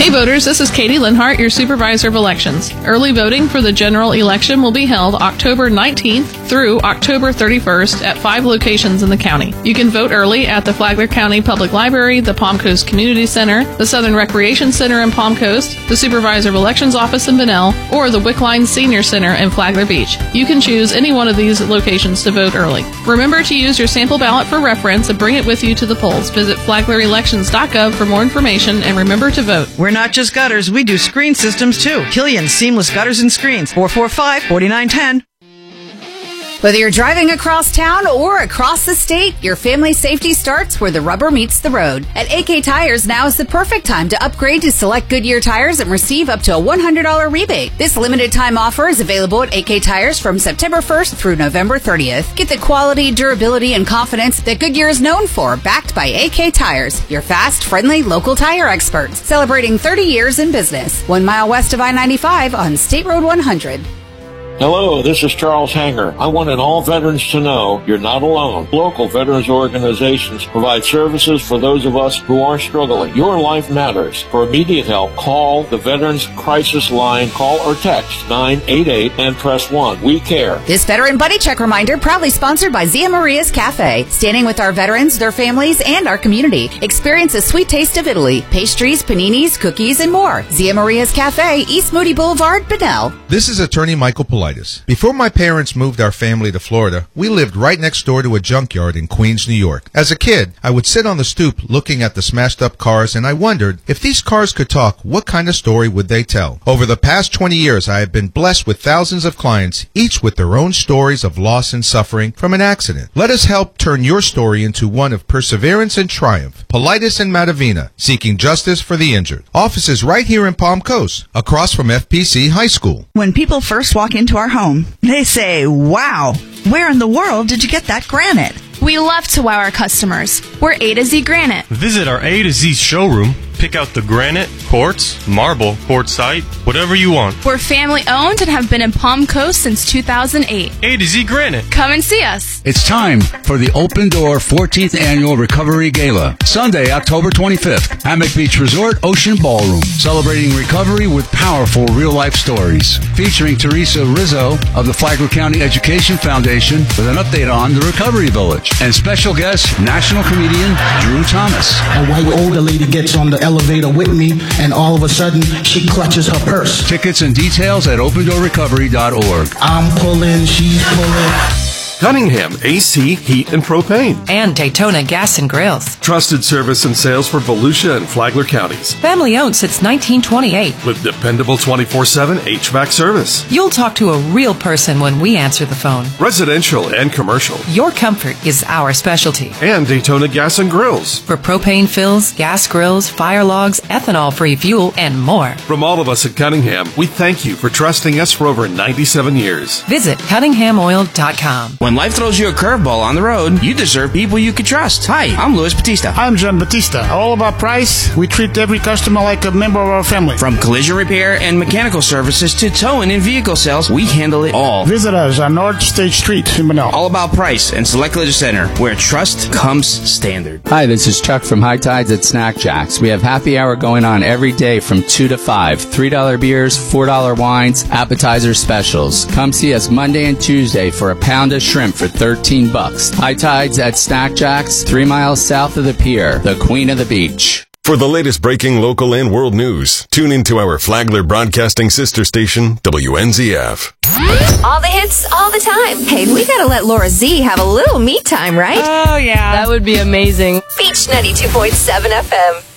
Hey voters, this is Katie Linhart, your Supervisor of Elections. Early voting for the general election will be held October 19th through October 31st at 5 locations in the county. You can vote early at the Flagler County Public Library, the Palm Coast Community Center, the Southern Recreation Center in Palm Coast, the Supervisor of Elections office in Bunnell, or the Wickline Senior Center in Flagler Beach. You can choose any one of these locations to vote early. Remember to use your sample ballot for reference and bring it with you to the polls. Visit flaglerelections.gov for more information and remember to vote. We're not just gutters, we do screen systems too. Killian Seamless Gutters and Screens, 445-4910. Whether you're driving across town or across the state, your family safety starts where the rubber meets the road. At AK Tires, now is the perfect time to upgrade to select Goodyear tires and receive up to a $100 rebate. This limited time offer is available at AK Tires from September 1st through November 30th. Get the quality, durability, and confidence that Goodyear is known for, backed by AK Tires, your fast, friendly, local tire experts, celebrating 30 years in business. 1 mile west of I-95 on State Road 100. Hello, this is Charles Hanger. I wanted all veterans to know you're not alone. Local veterans organizations provide services for those of us who are struggling. Your life matters. For immediate help, call the Veterans Crisis Line. Call or text 988 and press 1. We care. This Veteran Buddy Check reminder proudly sponsored by Zia Maria's Cafe. Standing with our veterans, their families, and our community. Experience a sweet taste of Italy. Pastries, paninis, cookies, and more. Zia Maria's Cafe, East Moody Boulevard, Bunnell. This is attorney Michael Politis. Before my parents moved our family to Florida, we lived right next door to a junkyard in Queens, New York. As a kid, I would sit on the stoop looking at the smashed up cars, and I wondered if these cars could talk, what kind of story would they tell? Over the past 20 years, I have been blessed with thousands of clients, each with their own stories of loss and suffering from an accident. Let us help turn your story into one of perseverance and triumph. Politis and Matavina, seeking justice for the injured. Offices right here in Palm Coast, across from FPC High School. When people first walk into our home, they say, "Wow, where in the world did you get that granite?" We love to wow our customers. We're A to Z Granite. Visit our A to Z showroom. Pick out the granite, quartz, marble, quartzite, whatever you want. We're family owned and have been in Palm Coast since 2008. A to Z Granite. Come and see us. It's time for the Open Door 14th Annual Recovery Gala. Sunday, October 25th, Hammock Beach Resort Ocean Ballroom. Celebrating recovery with powerful real-life stories. Featuring Teresa Rizzo of the Flagler County Education Foundation with an update on the Recovery Village. And special guest, national comedian Drew Thomas. A white older lady gets on the elevator with me, and all of a sudden, she clutches her purse. Tickets and details at opendoorrecovery.org. I'm pulling, she's pulling. Cunningham AC Heat and Propane. And Daytona Gas and Grills. Trusted service and sales for Volusia and Flagler counties. Family owned since 1928. With dependable 24/7 HVAC service. You'll talk to a real person when we answer the phone. Residential and commercial. Your comfort is our specialty. And Daytona Gas and Grills. For propane fills, gas grills, fire logs, ethanol-free fuel, and more. From all of us at Cunningham, we thank you for trusting us for over 97 years. Visit CunninghamOil.com. When life throws you a curveball on the road, you deserve people you can trust. Hi, I'm Luis Batista. I'm John Batista. All about price. We treat every customer like a member of our family. From collision repair and mechanical services to towing and vehicle sales, we handle it all. Visit us on North State Street in Bunnell. All about price and Select Collision Center, where trust comes standard. Hi, this is Chuck from High Tides at Snack Jacks. We have happy hour going on every day from 2 to 5. $3 beers, $4 wines, appetizer specials. Come see us Monday and Tuesday for a pound of shrimp for $13. High Tides at Snack Jacks, 3 miles south of the pier, the Queen of the Beach. For the latest breaking local and world news, tune into our Flagler Broadcasting sister station, WNZF. All the hits, all the time. Hey, we gotta let Laura Z have a little me time, right? Oh, yeah. That would be amazing. Beach 92.7 FM.